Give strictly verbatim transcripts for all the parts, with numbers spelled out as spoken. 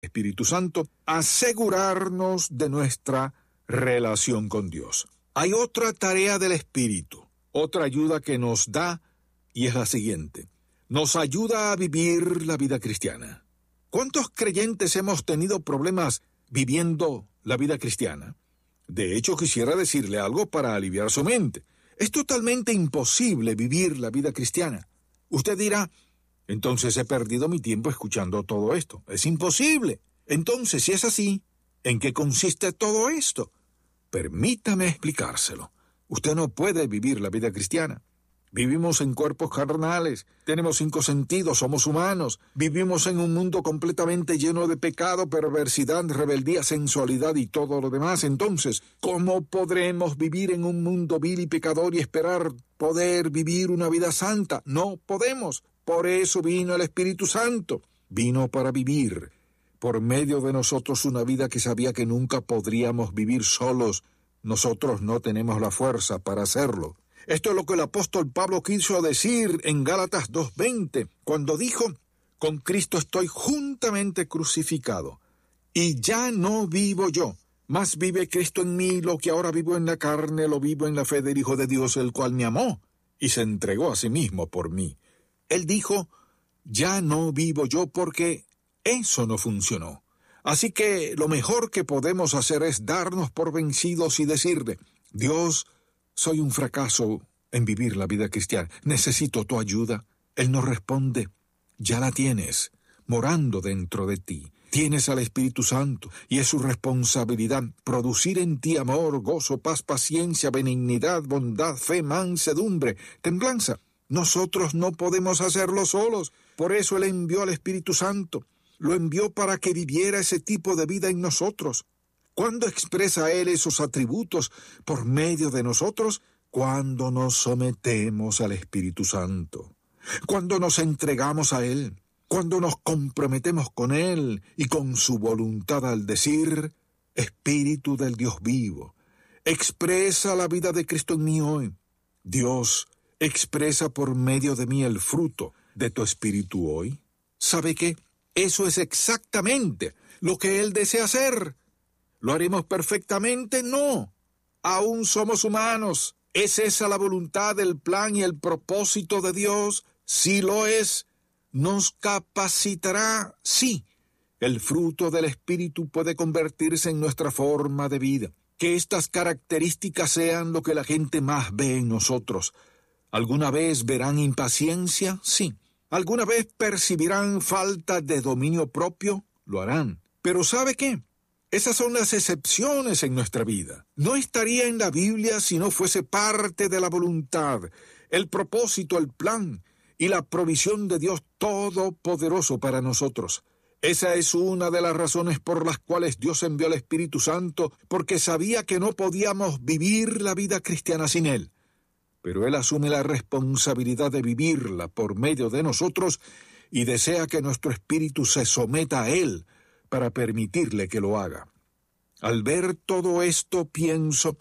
Espíritu Santo, asegurarnos de nuestra relación con Dios. Hay otra tarea del Espíritu, otra ayuda que nos da, y es la siguiente. Nos ayuda a vivir la vida cristiana. ¿Cuántos creyentes hemos tenido problemas viviendo la vida cristiana? De hecho, quisiera decirle algo para aliviar su mente. Es totalmente imposible vivir la vida cristiana. Usted dirá, entonces he perdido mi tiempo escuchando todo esto. Es imposible. Entonces, si es así, ¿en qué consiste todo esto? Permítame explicárselo. Usted no puede vivir la vida cristiana. Vivimos en cuerpos carnales, tenemos cinco sentidos, somos humanos, vivimos en un mundo completamente lleno de pecado, perversidad, rebeldía, sensualidad y todo lo demás. Entonces, ¿cómo podremos vivir en un mundo vil y pecador y esperar poder vivir una vida santa? No podemos. Por eso vino el Espíritu Santo. Vino para vivir por medio de nosotros una vida que sabía que nunca podríamos vivir solos. Nosotros no tenemos la fuerza para hacerlo. Esto es lo que el apóstol Pablo quiso decir en Gálatas dos veinte, cuando dijo, con Cristo estoy juntamente crucificado, y ya no vivo yo, mas vive Cristo en mí. Lo que ahora vivo en la carne, lo vivo en la fe del Hijo de Dios, el cual me amó y se entregó a sí mismo por mí. Él dijo, ya no vivo yo, porque eso no funcionó. Así que lo mejor que podemos hacer es darnos por vencidos y decirle, Dios, soy un fracaso en vivir la vida cristiana. Necesito tu ayuda. Él nos responde, ya la tienes, morando dentro de ti. Tienes al Espíritu Santo y es su responsabilidad producir en ti amor, gozo, paz, paciencia, benignidad, bondad, fe, mansedumbre, templanza. Nosotros no podemos hacerlo solos. Por eso Él envió al Espíritu Santo. Lo envió para que viviera ese tipo de vida en nosotros. ¿Cuándo expresa Él esos atributos por medio de nosotros? Cuando nos sometemos al Espíritu Santo. Cuando nos entregamos a Él. Cuando nos comprometemos con Él y con su voluntad al decir, Espíritu del Dios vivo, expresa la vida de Cristo en mí hoy. Dios, expresa por medio de mí el fruto de tu Espíritu hoy. ¿Sabe qué? Eso es exactamente lo que Él desea hacer. ¿Lo haremos perfectamente? No. Aún somos humanos. ¿Es esa la voluntad, el plan y el propósito de Dios? Sí lo es. ¿Nos capacitará? Sí. El fruto del Espíritu puede convertirse en nuestra forma de vida. Que estas características sean lo que la gente más ve en nosotros. ¿Alguna vez verán impaciencia? Sí. ¿Alguna vez percibirán falta de dominio propio? Lo harán. Pero ¿sabe qué? Esas son las excepciones en nuestra vida. No estaría en la Biblia si no fuese parte de la voluntad, el propósito, el plan y la provisión de Dios Todopoderoso para nosotros. Esa es una de las razones por las cuales Dios envió al Espíritu Santo, porque sabía que no podíamos vivir la vida cristiana sin Él. Pero Él asume la responsabilidad de vivirla por medio de nosotros y desea que nuestro espíritu se someta a Él para permitirle que lo haga. Al ver todo esto pienso,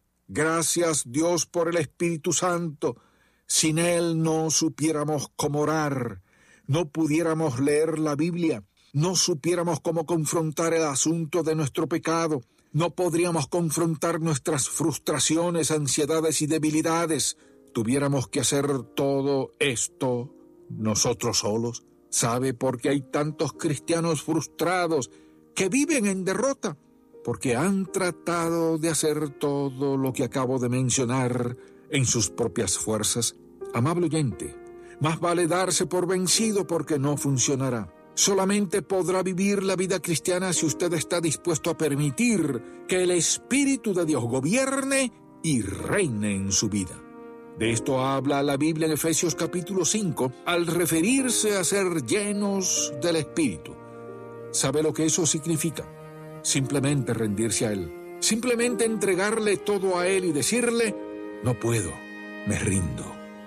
gracias Dios por el Espíritu Santo. Sin Él no supiéramos cómo orar, no pudiéramos leer la Biblia, no supiéramos cómo confrontar el asunto de nuestro pecado, no podríamos confrontar nuestras frustraciones, ansiedades y debilidades. Tuviéramos que hacer todo esto nosotros solos. ¿Sabe por qué hay tantos cristianos frustrados que viven en derrota? Porque han tratado de hacer todo lo que acabo de mencionar en sus propias fuerzas. Amable oyente, más vale darse por vencido porque no funcionará. Solamente podrá vivir la vida cristiana si usted está dispuesto a permitir que el Espíritu de Dios gobierne y reine en su vida. De esto habla la Biblia en Efesios capítulo cinco, al referirse a ser llenos del Espíritu. ¿Sabe lo que eso significa? Simplemente rendirse a Él. Simplemente entregarle todo a Él y decirle, no puedo, me rindo.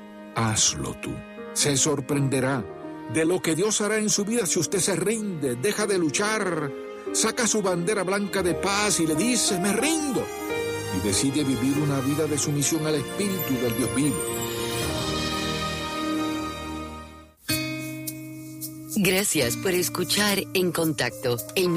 Hazlo tú. Se sorprenderá de lo que Dios hará en su vida si usted se rinde, deja de luchar, saca su bandera blanca de paz y le dice, me rindo, y decide vivir una vida de sumisión al Espíritu del Dios vivo. Gracias por escuchar En Contacto,